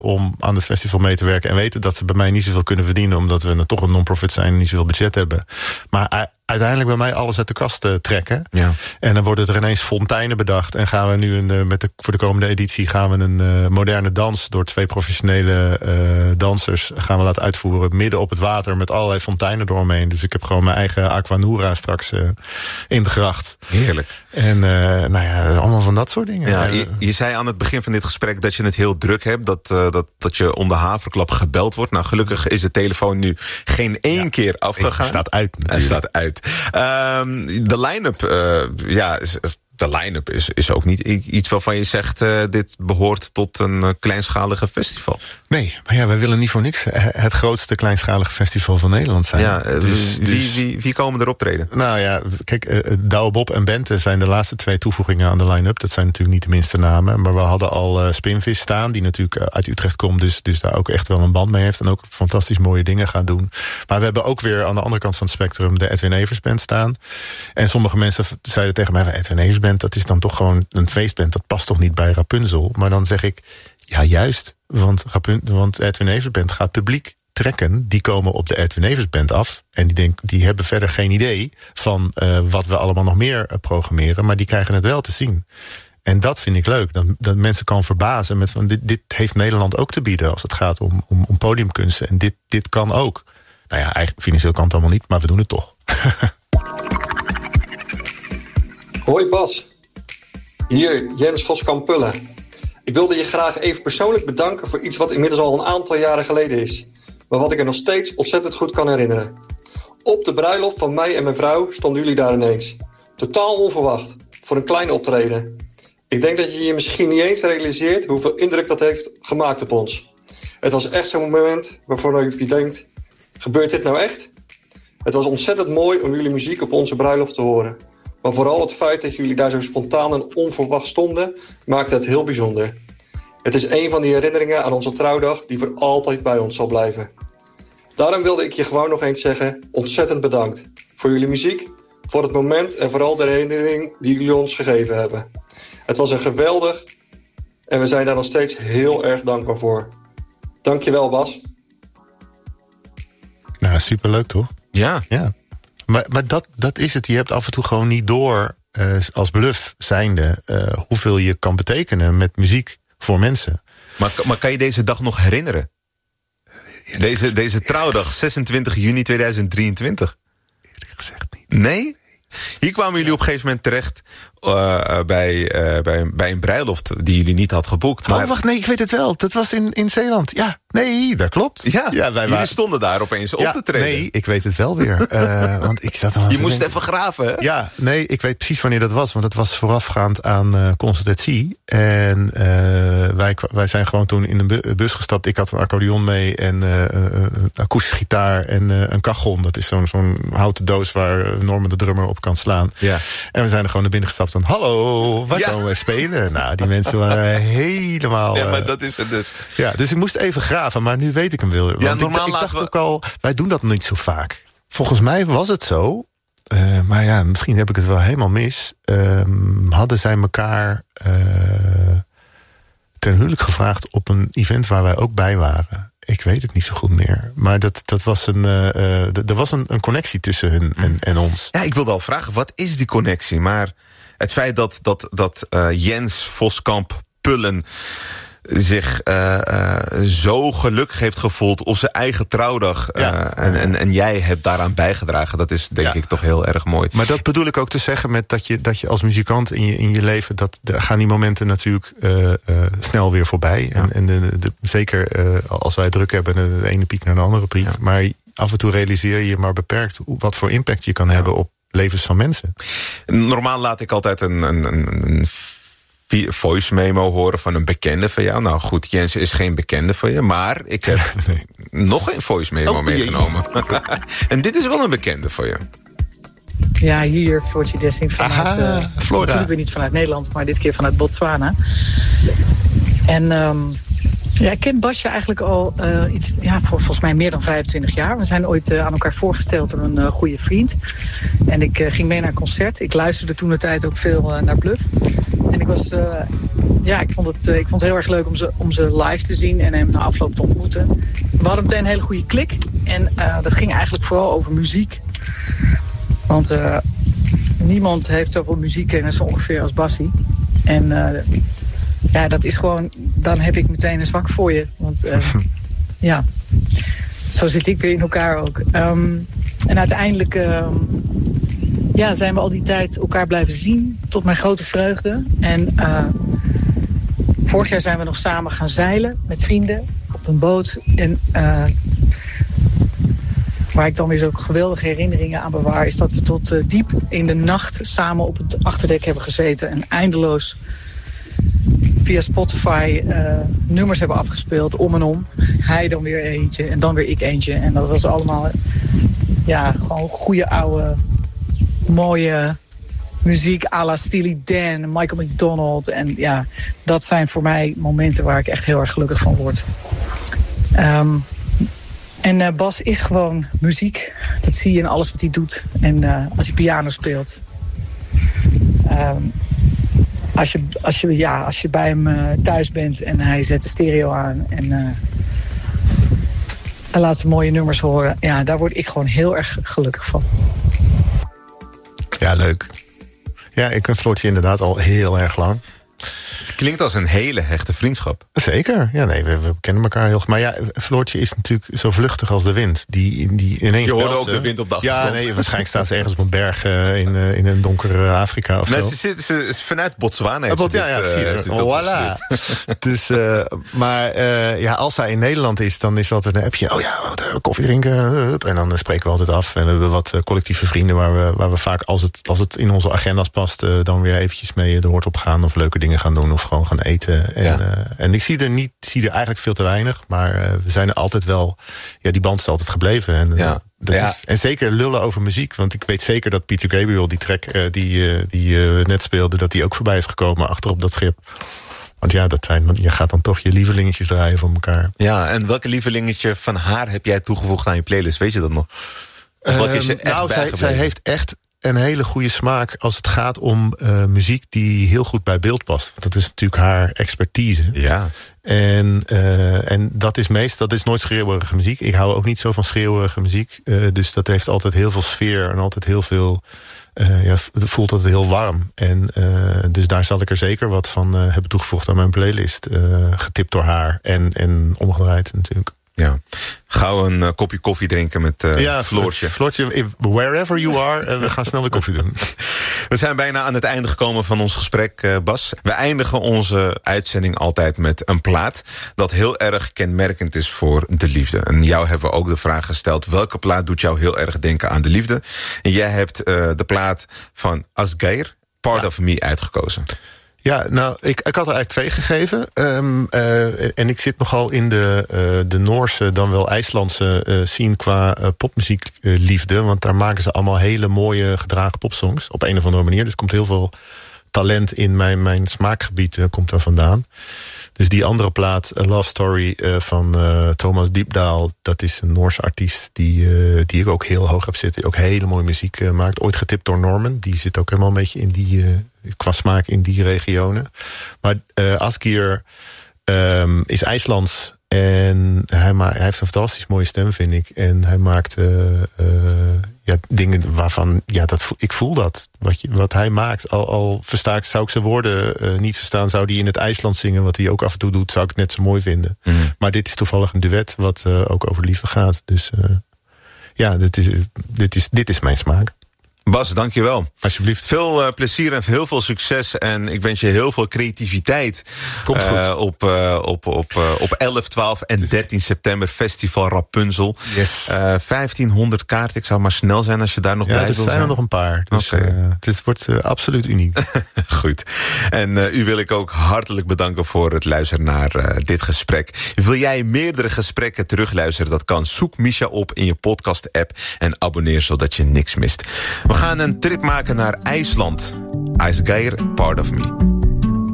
om aan het festival mee te werken en weten dat ze bij mij niet zoveel kunnen verdienen, omdat we toch een non-profit zijn en niet zoveel budget hebben. Maar uiteindelijk bij mij alles uit de kast trekken. Ja. En dan worden er ineens fonteinen bedacht. En gaan we nu voor de komende editie gaan we een moderne dans door 2 professionele dansers gaan we laten uitvoeren midden op het water met allerlei fonteinen doorheen. Dus ik heb gewoon mijn eigen Aquanura straks in de gracht. Heerlijk. En allemaal van dat soort dingen. Ja, je zei aan het begin van dit gesprek dat je het heel druk hebt. Dat je om de haverklap gebeld wordt. Nou, gelukkig is de telefoon nu geen één keer afgegaan. Het staat uit natuurlijk. Het staat uit. De line-up, de line-up is ook niet iets waarvan je zegt, dit behoort tot een kleinschalige festival. Nee, maar wij willen niet voor niks het grootste kleinschalige festival van Nederland zijn. Ja, dus wie komen er optreden? Nou ja, kijk, Douwe Bob en Bente zijn de laatste 2 toevoegingen aan de line-up. Dat zijn natuurlijk niet de minste namen. Maar we hadden al Spinvis staan, die natuurlijk uit Utrecht komt. Dus daar ook echt wel een band mee heeft. En ook fantastisch mooie dingen gaat doen. Maar we hebben ook weer aan de andere kant van het spectrum de Edwin Evers Band staan. En sommige mensen zeiden tegen mij, Edwin Evers Band, dat is dan toch gewoon een feestband. Dat past toch niet bij Rapunzel? Maar dan zeg ik, ja juist. Want Edwin Evers Band gaat publiek trekken. Die komen op de Edwin Evers Band af. En die hebben verder geen idee van wat we allemaal nog meer programmeren. Maar die krijgen het wel te zien. En dat vind ik leuk. Dat mensen kan verbazen met van dit heeft Nederland ook te bieden als het gaat om podiumkunsten. En dit kan ook. Nou ja, eigenlijk financieel kan het allemaal niet, maar we doen het toch. Hoi Bas, hier Jens Voskamp-Pullen. Ik wilde je graag even persoonlijk bedanken voor iets wat inmiddels al een aantal jaren geleden is. Maar wat ik er nog steeds ontzettend goed kan herinneren. Op de bruiloft van mij en mijn vrouw stonden jullie daar ineens. Totaal onverwacht, voor een klein optreden. Ik denk dat je je misschien niet eens realiseert hoeveel indruk dat heeft gemaakt op ons. Het was echt zo'n moment waarvan je denkt, gebeurt dit nou echt? Het was ontzettend mooi om jullie muziek op onze bruiloft te horen. Maar vooral het feit dat jullie daar zo spontaan en onverwacht stonden, maakte het heel bijzonder. Het is een van die herinneringen aan onze trouwdag die voor altijd bij ons zal blijven. Daarom wilde ik je gewoon nog eens zeggen, ontzettend bedankt. Voor jullie muziek, voor het moment en vooral de herinnering die jullie ons gegeven hebben. Het was een geweldig en we zijn daar nog steeds heel erg dankbaar voor. Dankjewel Bas. Nou, superleuk toch? Ja. Maar dat is het. Je hebt af en toe gewoon niet door, als bluff zijnde, hoeveel je kan betekenen met muziek voor mensen. Maar kan je deze dag nog herinneren? Deze trouwdag, 26 juni 2023. Eerlijk gezegd niet. Nee? Hier kwamen jullie op een gegeven moment terecht bij een bruiloft die jullie niet had geboekt. Maar... Oh, wacht, nee, ik weet het wel. Dat was in Zeeland. Ja, nee, dat klopt. Ja, jullie stonden daar opeens op te treden. Nee, ik weet het wel weer. Want ik zat je moest even graven, hè? Ja, nee, ik weet precies wanneer dat was. Want dat was voorafgaand aan Concertatie. En wij zijn gewoon toen in een bus gestapt. Ik had een accordeon mee en een akoestische gitaar en een kachel. Dat is zo'n houten doos waar Norman de drummer op kan slaan. Ja. En we zijn er gewoon naar binnen gestapt en hallo, waar komen we spelen? Nou, die mensen waren helemaal... Ja, maar dat is het dus. Ja, dus ik moest even graven, maar nu weet ik hem wel. Want ja, normaal ik dacht ook al, wij doen dat niet zo vaak. Volgens mij was het zo, maar ja, misschien heb ik het wel helemaal mis. Hadden zij elkaar ten huwelijk gevraagd op een event waar wij ook bij waren. Ik weet het niet zo goed meer. Maar er was een connectie tussen hun en ons. Ja, ik wilde al vragen, wat is die connectie? Maar het feit dat Jens Voskamp-Pullen zich zo gelukkig heeft gevoeld op zijn eigen trouwdag. Ja. En jij hebt daaraan bijgedragen. Dat is denk ik toch heel erg mooi. Maar dat bedoel ik ook te zeggen met dat je als muzikant in je leven... gaan die momenten natuurlijk snel weer voorbij. Ja. En zeker als wij druk hebben, de ene piek naar de andere piek. Ja. Maar af en toe realiseer je maar beperkt wat voor impact je kan hebben op levens van mensen. Normaal laat ik altijd een voice memo horen van een bekende van jou. Nou goed, Jens is geen bekende van je, maar ik heb nog een voice memo meegenomen. En dit is wel een bekende van je. Ja, hier Floortje Dessing vanuit... Flora. Natuurlijk weer niet vanuit Nederland, maar dit keer vanuit Botswana. En ik ken Basje eigenlijk al volgens mij meer dan 25 jaar. We zijn ooit aan elkaar voorgesteld door een goede vriend. En ik ging mee naar een concert. Ik luisterde toen de tijd ook veel naar Bluff. En ik was ik vond het heel erg leuk om ze live te zien en hem na afloop te ontmoeten. We hadden meteen een hele goede klik. En dat ging eigenlijk vooral over muziek. Want niemand heeft zoveel muziekkennis ongeveer als Bassie. En dat is gewoon... Dan heb ik meteen een zwak voor je. Want zo zit ik weer in elkaar ook. En uiteindelijk zijn we al die tijd elkaar blijven zien. Tot mijn grote vreugde. En vorig jaar zijn we nog samen gaan zeilen met vrienden op een boot. En waar ik dan weer zo'n geweldige herinneringen aan bewaar... is dat we tot diep in de nacht samen op het achterdek hebben gezeten. En eindeloos via Spotify nummers hebben afgespeeld, om en om. Hij dan weer eentje en dan weer ik eentje. En dat was allemaal gewoon goede oude, mooie muziek à la Steely Dan, Michael McDonald. En dat zijn voor mij momenten waar ik echt heel erg gelukkig van word. En Bas is gewoon muziek. Dat zie je in alles wat hij doet. En als hij piano speelt. Als je bij hem thuis bent en hij zet de stereo aan en hij laat ze mooie nummers horen. Ja, daar word ik gewoon heel erg gelukkig van. Ja, leuk. Ja, ik ken Floortje inderdaad al heel erg lang. Het klinkt als een hele hechte vriendschap. Zeker. Ja, nee, we kennen elkaar heel goed. Maar ja, Floortje is natuurlijk zo vluchtig als de wind. Die ineens je hoorde ook de wind op de achtergrond. Ja, nee, waarschijnlijk staat ze ergens op een berg in een donker Afrika of zo. Ze is vanuit Botswana. Voilà. Dus, als zij in Nederland is, dan is dat een appje. Oh ja, koffie drinken. En dan spreken we altijd af. En we hebben wat collectieve vrienden waar we vaak, als het in onze agenda's past, dan weer eventjes mee de hoort op gaan of leuke dingen gaan doen of gewoon gaan eten. En ik zie er eigenlijk veel te weinig, maar we zijn er altijd wel. Ja, die band is altijd gebleven. En, en zeker lullen over muziek, want ik weet zeker dat Peter Gabriel, die track die net speelde, dat die ook voorbij is gekomen achterop dat schip. Want je gaat dan toch je lievelingetjes draaien van elkaar. Ja, en welke lievelingetje van haar heb jij toegevoegd aan je playlist? Weet je dat nog? Zij heeft echt een hele goede smaak als het gaat om muziek die heel goed bij beeld past. Dat is natuurlijk haar expertise. Ja. En dat is nooit schreeuwerige muziek. Ik hou ook niet zo van schreeuwerige muziek. Dus dat heeft altijd heel veel sfeer en altijd heel veel. Het voelt altijd heel warm. En dus daar zal ik er zeker wat van hebben toegevoegd aan mijn playlist. Getipt door haar en omgedraaid natuurlijk. Ja, gauw een kopje koffie drinken met Floortje. Floortje, wherever you are, we gaan snel de koffie doen. We zijn bijna aan het einde gekomen van ons gesprek, Bas. We eindigen onze uitzending altijd met een plaat dat heel erg kenmerkend is voor de liefde. En jou hebben we ook de vraag gesteld, welke plaat doet jou heel erg denken aan de liefde? En jij hebt de plaat van Asgeir, Part of Me, uitgekozen. Ja, nou, ik had er eigenlijk 2 gegeven. En ik zit nogal in de Noorse, dan wel IJslandse scene qua popmuziekliefde. Want daar maken ze allemaal hele mooie gedragen popsongs. Op een of andere manier. Dus er komt heel veel talent in mijn smaakgebied komt daar vandaan. Dus die andere plaat, A Love Story van Thomas Diepdaal, dat is een Noorse artiest die ik ook heel hoog heb zitten. Die ook hele mooie muziek maakt. Ooit getipt door Norman. Die zit ook helemaal een beetje in die qua smaak in die regionen. Maar Asgeir is IJslands. En hij heeft een fantastisch mooie stem, vind ik. En hij maakt dingen waarvan, ik voel dat. Wat hij maakt. Al zou ik zijn woorden niet verstaan, zou hij in het IJslands zingen, wat hij ook af en toe doet, zou ik het net zo mooi vinden. Mm. Maar dit is toevallig een duet wat ook over liefde gaat. Dus dit is mijn smaak. Bas, dankjewel. Alsjeblieft. Veel plezier en heel veel succes. En ik wens je heel veel creativiteit. Komt goed. Op 11, 12 en 13 september Festival Rapunzel. Yes. 1500 kaarten. Ik zou maar snel zijn als je daar nog bij wil zijn. Ja, er zijn er nog een paar. Dus het wordt absoluut uniek. Goed. En u wil ik ook hartelijk bedanken voor het luisteren naar dit gesprek. Wil jij meerdere gesprekken terugluisteren? Dat kan. Zoek Misha op in je podcast-app en abonneer zodat je niks mist. We gaan een trip maken naar IJsland. Asgeir, Part of Me.